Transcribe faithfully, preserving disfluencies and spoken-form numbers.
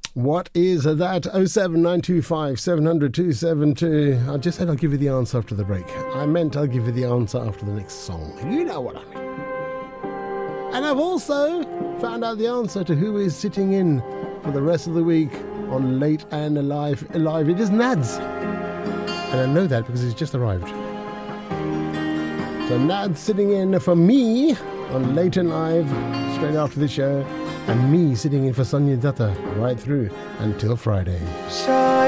What is that? oh seven nine two five seven hundred two seven two. I just said I'll give you the answer after the break. I meant I'll give you the answer after the next song. You know what I mean. And I've also found out the answer to who is sitting in for the rest of the week on Late and Alive. Alive. It is Nads. And I know that because he's just arrived. So Nads sitting in for me on Late and Live straight after the show. And me sitting in for Sonia Datta right through until Friday.